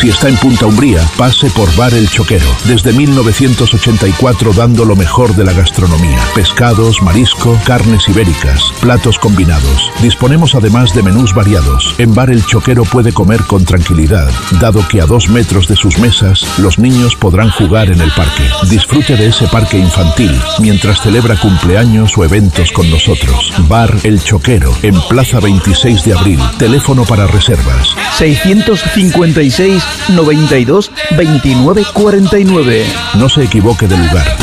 Si está en Punta Umbría, pase por Bar El Choquero. Desde 1984 dando lo mejor de la gastronomía. Pescados, marisco, carnes ibéricas, platos combinados. Disponemos además de menús variados. En Bar El Choquero puede comer con tranquilidad, dado que a 2 metros de sus mesas los niños podrán jugar en el parque. Disfrute de ese parque infantil mientras celebra cumpleaños o eventos con nosotros. Bar El Choquero, en Plaza 26 de Abril. Teléfono para reservas 656 92 29 49. No se equivoque de lugar.